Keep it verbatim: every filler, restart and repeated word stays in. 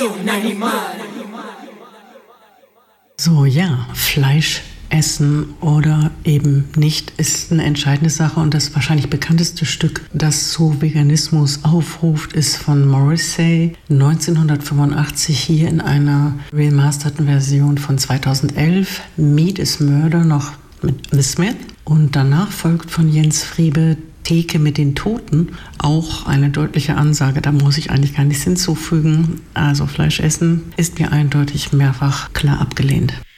So, ja, Fleisch essen oder eben nicht ist eine entscheidende Sache, und das wahrscheinlich bekannteste Stück, das zu Veganismus aufruft, ist von Morrissey neunzehnhundertfünfundachtzig, hier in einer remasterten Version von zweitausendelf. Meat is Murder, noch mit The Smith, und danach folgt von Jens Friebe Theke mit den Toten, auch eine deutliche Ansage. Da muss ich eigentlich gar nichts hinzufügen. Also Fleisch essen ist mir eindeutig mehrfach klar abgelehnt.